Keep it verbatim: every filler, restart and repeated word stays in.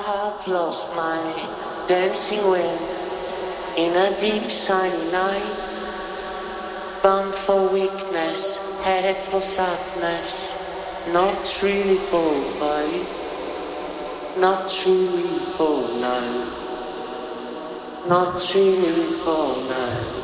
have lost my dancing wind in a deep sunny night. Bound for weakness, headed for sadness, not really for fight, not truly for now, not really for now.